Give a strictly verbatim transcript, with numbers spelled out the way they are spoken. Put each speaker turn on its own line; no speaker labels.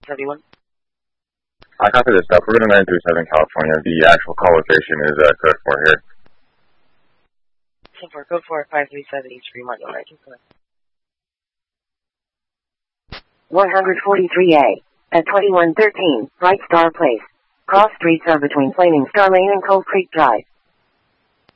seventy-one.
I copy this stuff. We're going to nine three seven California. The actual call location is uh, code four here.
ten four, code four, five three seven East Fremont, Illinois.
one forty-three A, at twenty-one thirteen, Bright Star Place. Cross streets are between Flaming Star Lane and Cold Creek Drive.